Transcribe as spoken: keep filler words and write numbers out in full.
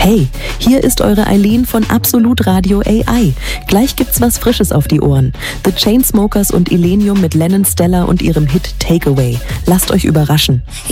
Hey, hier ist eure Eileen von Absolut Radio A I. Gleich gibt's was Frisches auf die Ohren. The Chainsmokers und Illenium mit Lennon Stella und ihrem Hit Takeaway. Lasst euch überraschen.